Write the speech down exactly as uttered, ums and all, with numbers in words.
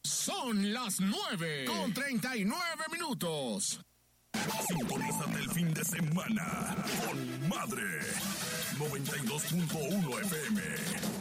Son las nueve con treinta y nueve minutos. Sintonízate el fin de semana con Madre noventa y dos punto uno F M.